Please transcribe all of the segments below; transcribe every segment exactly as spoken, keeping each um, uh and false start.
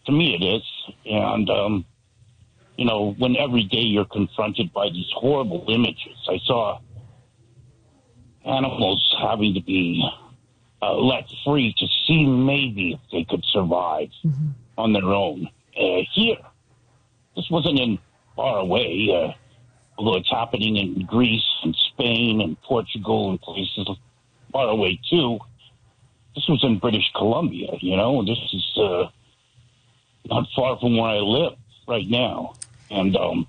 To me, it is. And, um, you know, when every day you're confronted by these horrible images, I saw animals having to be uh, let free to see maybe if they could survive mm-hmm. on their own. Uh, here, this wasn't in far away, uh, although it's happening in Greece and Spain and Portugal and places far away too. This was in British Columbia, you know. This is uh, not far from where I live right now. And, um,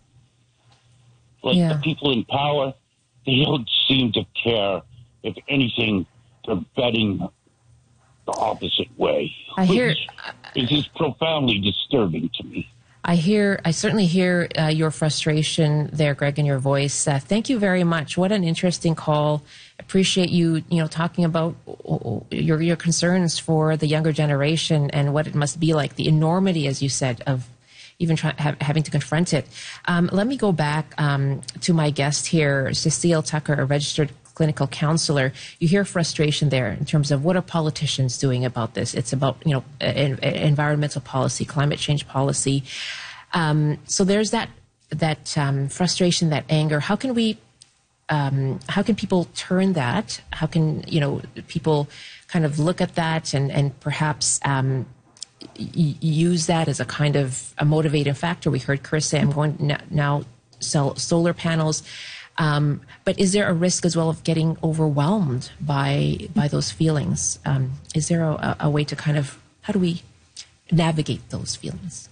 like, yeah. the people in power, they don't seem to care. If anything, they're betting the opposite way. I hear... It is profoundly disturbing to me. I hear, I certainly hear uh, your frustration there, Greg, in your voice. Uh, thank you very much. What an interesting call. Appreciate you, you know, talking about your your concerns for the younger generation and what it must be like, the enormity, as you said, of even try, ha- having to confront it. Um, let me go back um, to my guest here, Cecile Tucker, a registered clinical counselor. You hear frustration there in terms of what are politicians doing about this? It's about, you know, en- environmental policy, climate change policy. Um, so there's that that um, frustration, that anger. How can we? Um, how can people turn that? How can, you know, people kind of look at that and and perhaps um, y- use that as a kind of a motivating factor? We heard Chris say, "I'm going to now sell solar panels." Um, but is there a risk as well of getting overwhelmed by by those feelings? Um, is there a, a way to kind of, how do we navigate those feelings?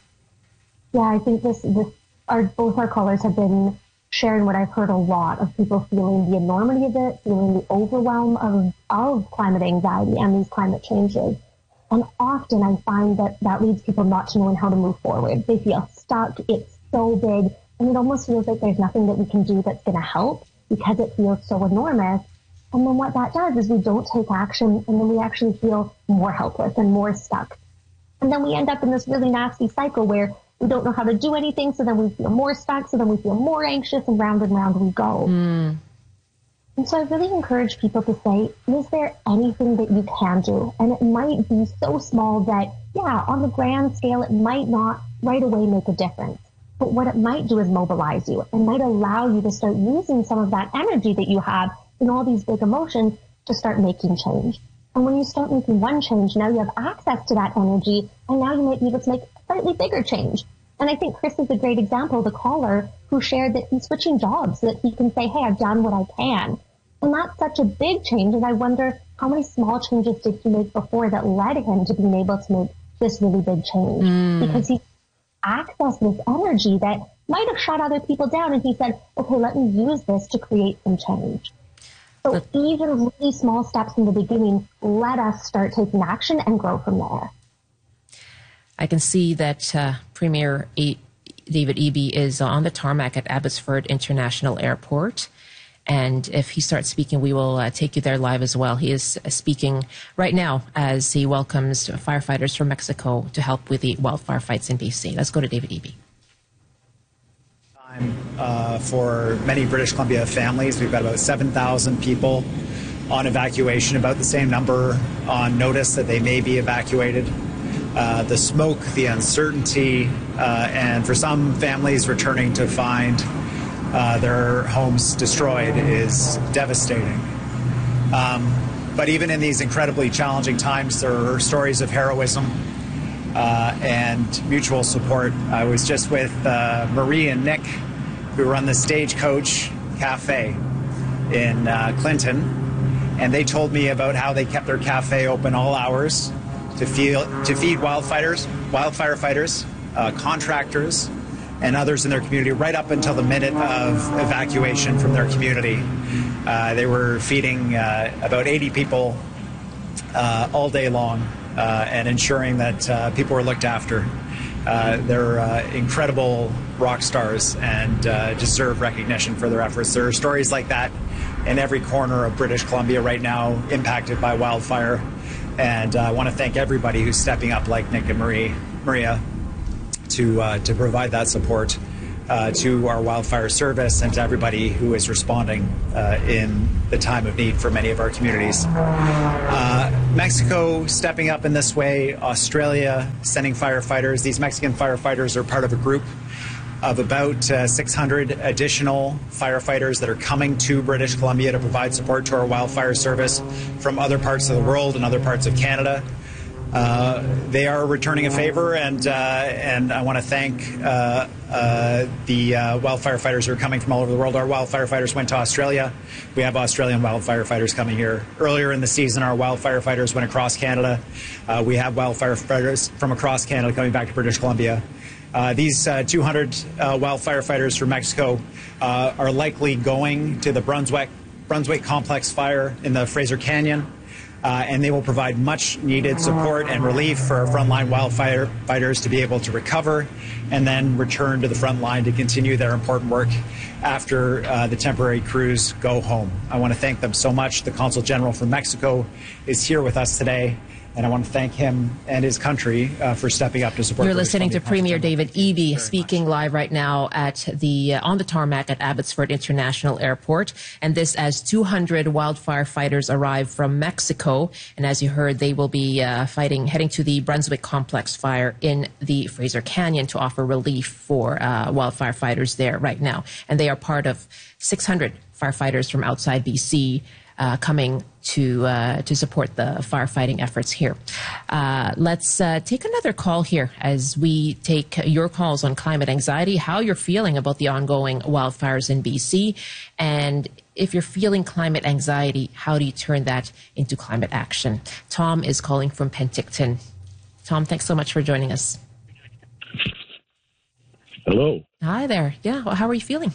Yeah, I think this, this our, both our callers have been sharing what I've heard a lot of people feeling the enormity of it, feeling the overwhelm of, of climate anxiety and these climate changes. And often I find that that leads people not to knowing how to move forward. They feel stuck. It's so big. And it almost feels like there's nothing that we can do that's going to help because it feels so enormous. And then what that does is we don't take action, and then we actually feel more helpless and more stuck. And then we end up in this really nasty cycle where we don't know how to do anything, so then we feel more stuck, so then we feel more anxious, and round and round we go. Mm. And so I really encourage people to say, is there anything that you can do? And it might be so small that, yeah, on the grand scale, it might not right away make a difference. But what it might do is mobilize you and might allow you to start using some of that energy that you have in all these big emotions to start making change. And when you start making one change, now you have access to that energy, and now you might be able to make a slightly bigger change. And I think Chris is a great example, the caller who shared that he's switching jobs so that he can say, hey, I've done what I can. And that's such a big change. And I wonder how many small changes did he make before that led him to being able to make this really big change? Mm. Because he access this energy that might have shut other people down, and he said, okay, let me use this to create some change. So but, even really small steps in the beginning let us start taking action and grow from there. I can see that uh, Premier a- David Eby is on the tarmac at Abbotsford International Airport. And if he starts speaking, we will uh, take you there live as well. He is uh, speaking right now as he welcomes firefighters from Mexico to help with the wildfire fights in B C. Let's go to David Eby. Time uh, for many British Columbia families. We've got about seven thousand people on evacuation, about the same number on notice that they may be evacuated. Uh, the smoke, the uncertainty, uh, and for some families returning to find Uh, their homes destroyed is devastating. Um, but even in these incredibly challenging times, there are stories of heroism uh, and mutual support. I was just with uh, Marie and Nick, who run the Stagecoach Cafe in uh, Clinton, and they told me about how they kept their cafe open all hours to, feel, to feed wildfighters, wildfire fighters, uh, contractors, and others in their community right up until the minute of evacuation from their community. Uh, they were feeding uh, about eighty people uh, all day long uh, and ensuring that uh, people were looked after. Uh, they're uh, incredible rock stars and uh, deserve recognition for their efforts. There are stories like that in every corner of British Columbia right now impacted by wildfire. And uh, I want to thank everybody who's stepping up like Nick and Marie, Maria, to uh, to provide that support. uh, to our wildfire service and to everybody who is responding uh, in the time of need for many of our communities. Uh, Mexico stepping up in this way, Australia sending firefighters. These Mexican firefighters are part of a group of about uh, six hundred additional firefighters that are coming to British Columbia to provide support to our wildfire service from other parts of the world and other parts of Canada. Uh, they are returning a favor, and uh, and I want to thank uh, uh, the uh, wildfire fighters who are coming from all over the world. Our wildfire fighters went to Australia. We have Australian wildfire fighters coming here. Earlier in the season, our wildfire fighters went across Canada. Uh, we have wildfire fighters from across Canada coming back to British Columbia. Uh, these uh, two hundred uh, wildfire fighters from Mexico uh, are likely going to the Brunswick Brunswick Complex fire in the Fraser Canyon. Uh, and they will provide much needed support and relief for our frontline wildfire fighters to be able to recover and then return to the front line to continue their important work after uh, the temporary crews go home. I want to thank them so much. The Consul General from Mexico is here with us today, and I want to thank him and his country uh, for stepping up to support. You're listening to Premier David Eby speaking live right now at the uh, on the tarmac at Abbotsford International Airport, and this as two hundred wildfire fighters arrive from Mexico, and as you heard, they will be uh, fighting, heading to the Brunswick Complex fire in the Fraser Canyon to offer relief for uh, wildfire fighters there right now, and they are part of six hundred firefighters from outside B C. Uh, coming to uh, to support the firefighting efforts here. Uh, let's uh, take another call here as we take your calls on climate anxiety, how you're feeling about the ongoing wildfires in B C, and if you're feeling climate anxiety, how do you turn that into climate action? Tom is calling from Penticton. Tom, thanks so much for joining us. Hello. Hi there. Yeah, well, how are you feeling?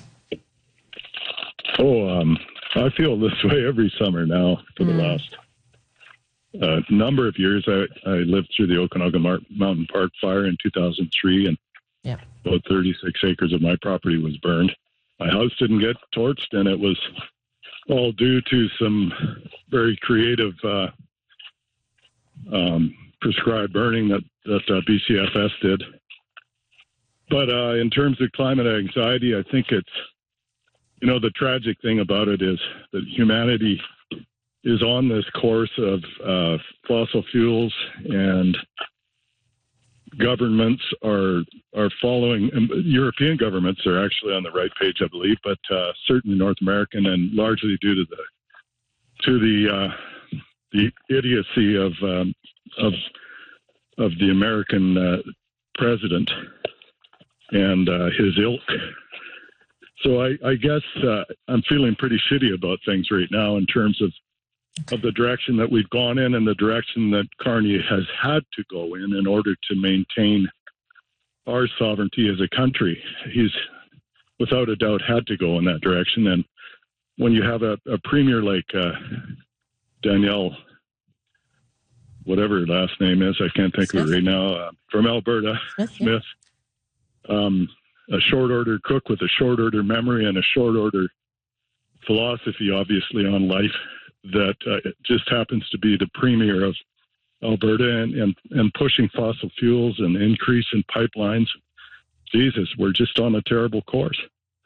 Oh, um... I feel this way every summer now for the mm. last uh, number of years. I, I lived through the Okanagan Mar- Mountain Park fire in two thousand three, and yeah. about thirty-six acres of my property was burned. My house didn't get torched, and it was all due to some very creative uh, um, prescribed burning that, that uh, B C F S did. But uh, in terms of climate anxiety, I think it's You know, the tragic thing about it is that humanity is on this course of uh, fossil fuels, and governments are are following. European governments are actually on the right page, I believe, but uh, certainly North American, and largely due to the to the uh, the idiocy of um, of of the American uh, president and uh, his ilk. So I, I guess uh, I'm feeling pretty shitty about things right now in terms of, of the direction that we've gone in and the direction that Carney has had to go in in order to maintain our sovereignty as a country. He's without a doubt had to go in that direction. And when you have a, a premier like uh, Danielle, whatever her last name is, I can't think Smith. of it right now, uh, from Alberta, Smith, Smith yeah. um, a short order cook with a short order memory and a short order philosophy, obviously, on life, that uh, just happens to be the premier of Alberta and, and, and pushing fossil fuels and increase in pipelines. Jesus, we're just on a terrible course.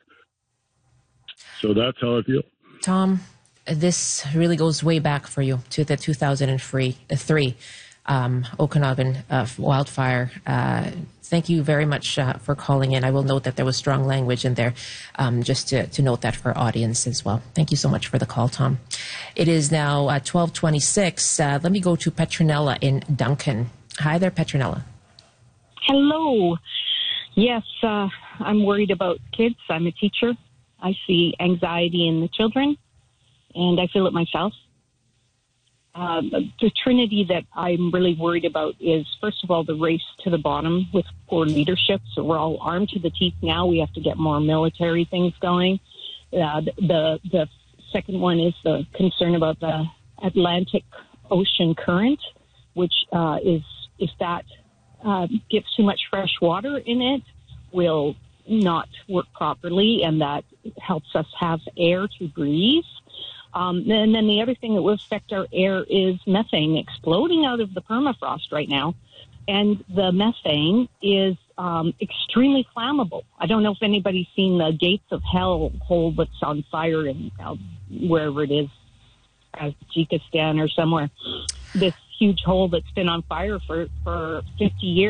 So that's how I feel. Tom, this really goes way back for you to the two thousand three um, Okanagan uh, wildfire. Uh, thank you very much uh, for calling in. I will note that there was strong language in there, um, just to, to note that for our audience as well. Thank you so much for the call, Tom. It is now uh, twelve twenty-six. Uh, let me go to Petronella in Duncan. Hi there, Petronella. Hello. Yes, uh, I'm worried about kids. I'm a teacher. I see anxiety in the children, and I feel it myself. Uh, the trinity that I'm really worried about is, first of all, the race to the bottom with poor leadership. So we're all armed to the teeth now. We have to get more military things going. Uh, the the second one is the concern about the Atlantic Ocean current, which uh, is, if that uh, gets too much fresh water in it, will not work properly, and that helps us have air to breathe. Um, and then the other thing that will affect our air is methane exploding out of the permafrost right now. And the methane is um, extremely flammable. I don't know if anybody's seen the Gates of Hell hole that's on fire in uh, wherever it is, Tajikistan or somewhere. This huge hole that's been on fire for, for fifty years.